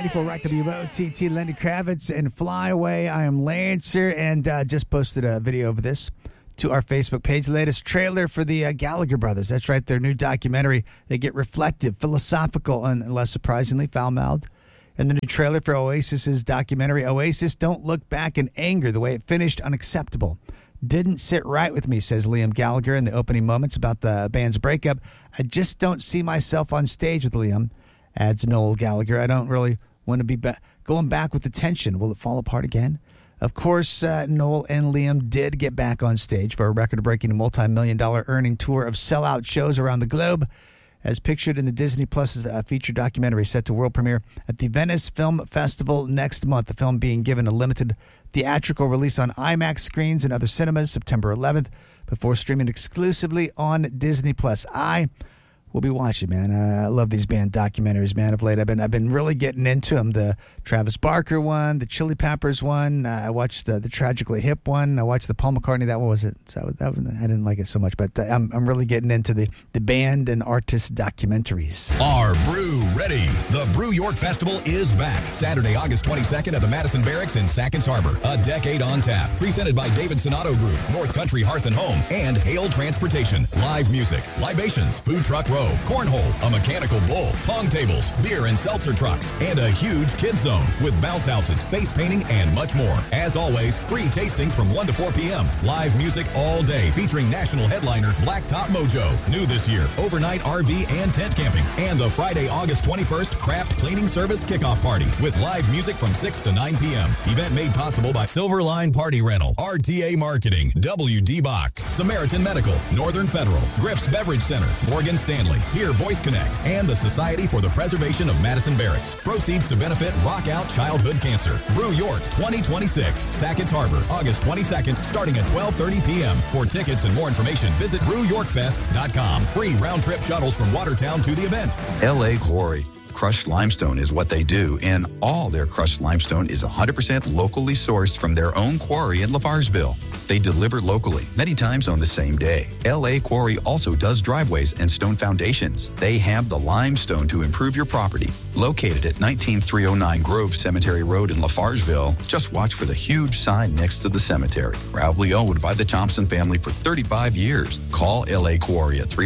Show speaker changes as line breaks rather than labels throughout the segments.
94 Rock WOTT, Lenny Kravitz and Fly Away. I am Lancer, and just posted a video of this to our Facebook page. Latest trailer for the Gallagher brothers. That's right, their new documentary. They get reflective, philosophical, and less surprisingly, foul-mouthed. And the new trailer for Oasis's documentary, Oasis Don't Look Back in Anger. The way it finished, unacceptable. Didn't sit right with me, says Liam Gallagher in the opening moments about the band's breakup. I just don't see myself on stage with Liam, adds Noel Gallagher. I don't really want to be going back with the tension. Will it fall apart again? Of course, Noel and Liam did get back on stage for a record-breaking multi-million-dollar earning tour of sellout shows around the globe, as pictured in the Disney Plus feature documentary set to world premiere at the Venice Film Festival next month. The film being given a limited theatrical release on IMAX screens and other cinemas September 11th before streaming exclusively on Disney Plus. I will be watching, man. I love these band documentaries, man. Of late, I've been really getting into them. The Travis Barker one, the Chili Peppers one. I watched the Tragically Hip one. I watched the Paul McCartney. That one was it. So that one, I didn't like it so much, but I'm really getting into the band and artist documentaries.
Are Brew ready? The Brew York Festival is back. Saturday, August 22nd at the Madison Barracks in Sackets Harbor. A decade on tap. Presented by David Sonato Group, North Country Hearth and Home, and Hale Transportation. Live music, libations, food truck row, cornhole, a mechanical bull, pong tables, beer and seltzer trucks, and a huge kids zone with bounce houses, face painting, and much more. As always, free tastings from 1 to 4 p.m. Live music all day featuring national headliner Blacktop Mojo. New this year, overnight RV and tent camping. And the Friday, August 21st craft cleaning service kickoff party with live music from 6 to 9 p.m. Event made possible by Silverline Party Rental, RTA Marketing, WD Bach, Samaritan Medical, Northern Federal, Griff's Beverage Center, Morgan Stanley, Here Voice Connect, and the Society for the Preservation of Madison Barracks. Proceeds to benefit Rock Out Childhood Cancer. Brew York 2026, Sackets Harbor, August 22nd, starting at 12:30 p.m. For tickets and more information, visit brewyorkfest.com. Free round-trip shuttles from Watertown to the event.
L.A. Quarry. Crushed limestone is what they do, and all their crushed limestone is 100% locally sourced from their own quarry in Lafarsville. They deliver locally, many times on the same day. L.A. Quarry also does driveways and stone foundations. They have the limestone to improve your property. Located at 19309 Grove Cemetery Road in Lafarsville, just watch for the huge sign next to the cemetery. Proudly owned by the Thompson family for 35 years. Call L.A. Quarry at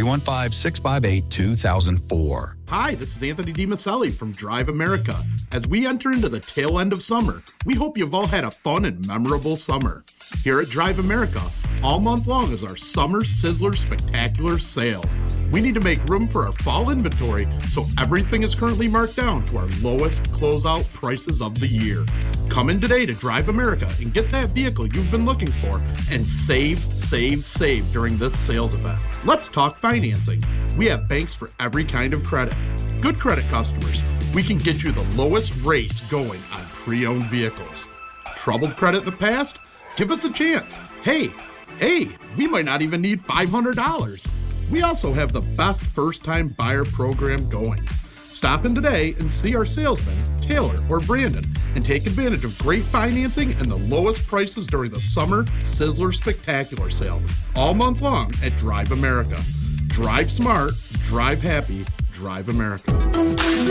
315-658-2004.
Hi, this is Anthony DiMaselli from Drive America. As we enter into the tail end of summer, we hope you've all had a fun and memorable summer. Here at Drive America, all month long is our Summer Sizzler Spectacular Sale. We need to make room for our fall inventory, so everything is currently marked down to our lowest closeout prices of the year. Come in today to Drive America and get that vehicle you've been looking for and save during this sales event. Let's talk financing. We have banks for every kind of credit. Good credit customers, we can get you the lowest rates going on pre-owned vehicles. Troubled credit in the past? Give us a chance. Hey, we might not even need $500. We also have the best first-time buyer program going. Stop in today and see our salesmen, Taylor or Brandon, and take advantage of great financing and the lowest prices during the Summer Sizzler Spectacular Sale, all month long at Drive America. Drive smart, drive happy, Drive America.